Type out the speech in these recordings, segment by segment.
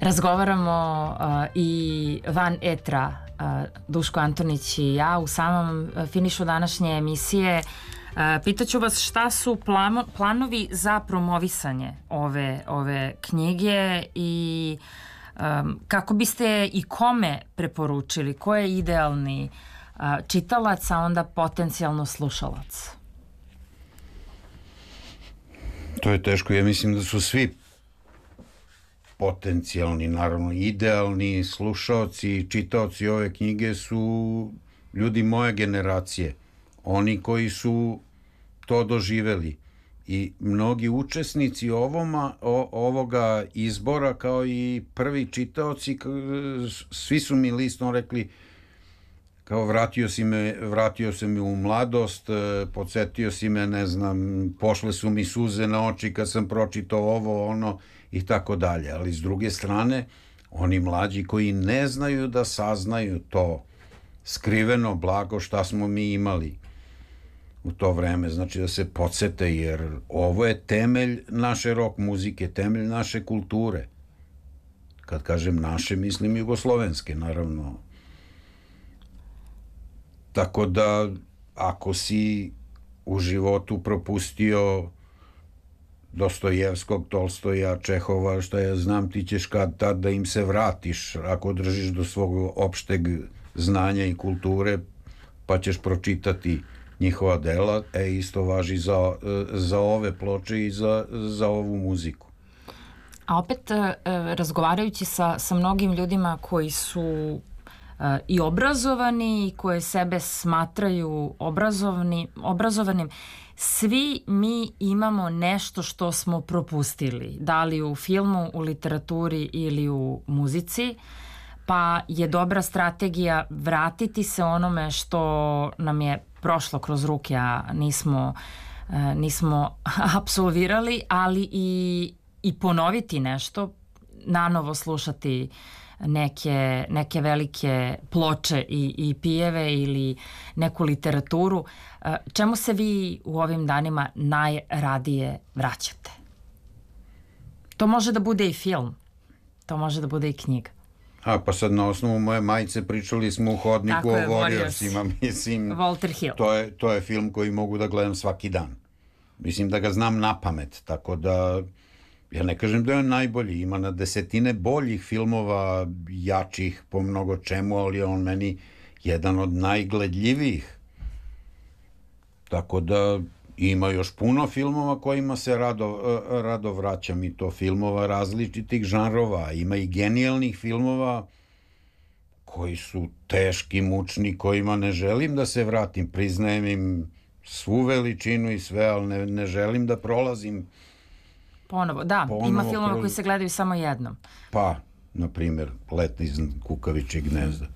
razgovaramo i van etra, Duško Antonić i ja. U samom finišu današnje emisije pitaću vas šta su planovi za promovisanje ove knjige i kako biste i kome preporučili, ko je idealni čitalac, a onda potencijalno slušalac? To je teško. Ja mislim da su svi potencijalni, naravno idealni slušaoci i čitaoci ove knjige su ljudi moje generacije, oni koji su to doživeli, i mnogi učesnici ovoga izbora, kao i prvi čitaoci, svi su mi listom rekli kao vratio se mi u mladost, podsjetio si me, ne znam, pošle su mi suze na oči kad sam pročitao ovo, ono i tako dalje. Ali s druge strane, oni mlađi koji ne znaju da saznaju to skriveno blago šta smo mi imali u to vreme, znači da se podsete, jer ovo je temelj naše rock muzike, temelj naše kulture. Kad kažem naše, mislim jugoslovenske, naravno. Tako da, ako si u životu propustio Dostojevskog, Tolstoja, Čehova, šta ja znam, ti ćeš kad tad da im se vratiš, ako držiš do svog opšteg znanja i kulture, pa ćeš pročitati njihova dela. Isto važi za ove ploče i za ovu muziku. A opet, razgovarajući sa mnogim ljudima koji su i obrazovani i koje sebe smatraju obrazovanim, svi mi imamo nešto što smo propustili, da li u filmu, u literaturi ili u muzici, pa je dobra strategija vratiti se onome što nam je prošlo kroz ruke, a nismo apsolvirali, ali i ponoviti nešto, nanovo slušati neke velike ploče i pijeve ili neku literaturu. Čemu se vi u ovim danima najradije vraćate? To može da bude i film, to može da bude i knjiga. Pa sad na osnovu moje majice pričali smo u hodniku o Warriorsima, mislim. Walter Hill. To je film koji mogu da gledam svaki dan. Mislim da ga znam na pamet, tako da ja ne kažem da je on najbolji, ima na desetine boljih filmova, jačih po mnogo čemu, ali on meni jedan od najgledljivijih. Tako da ima još puno filmova kojima se rado vraćam, i to filmova različitih žanrova. Ima i genijalnih filmova koji su teški, mučni, kojima ne želim da se vratim, priznajem im svu veličinu i sve, ali ne želim da prolazim ponovo. Da, ima filmova koji se gledaju samo jednom. Pa, na primjer, Let iz kukavičjeg gnezda.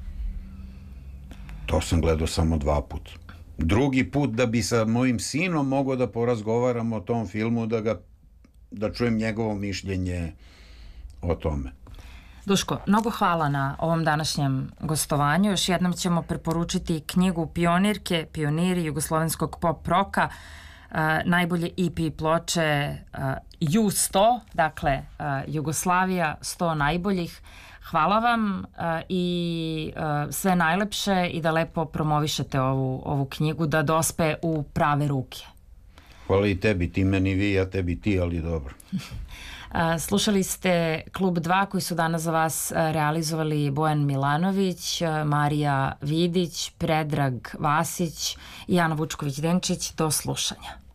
To sam gledao samo 2 puta. Drugi put da bi sa mojim sinom mogao da porazgovaram o tom filmu, da čujem njegovo mišljenje o tome. Duško, mnogo hvala na ovom današnjem gostovanju. Još jednom ćemo preporučiti knjigu Pionirke, pioniri jugoslovenskog pop roka, najbolje EP ploče U100, dakle Jugoslavija 100 najboljih. Hvala vam i sve najlepše i da lepo promovišete ovu knjigu, da dospe u prave ruke. Hvala i tebi, ti meni vi, ja tebi ti, ali dobro. Slušali ste Klub 2 koji su danas za vas realizovali Bojan Milanović, Marija Vidić, Predrag Vasić i Ana Vučković-Denčić. Do slušanja.